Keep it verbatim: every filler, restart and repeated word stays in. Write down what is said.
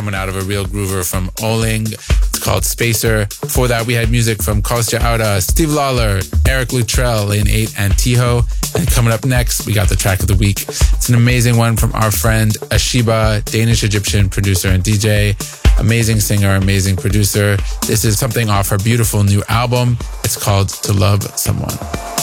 coming out of a real groover from Oling. It's called Spacer. Before that, we had music from Kostya Auda, Steve Lawler, Eric Luttrell, Lane eight, and Tiho. And coming up next, we got the track of the week. It's an amazing one from our friend Ashiba, Danish-Egyptian producer and D J. Amazing singer, amazing producer. This is something off her beautiful new album. It's called To Love Someone.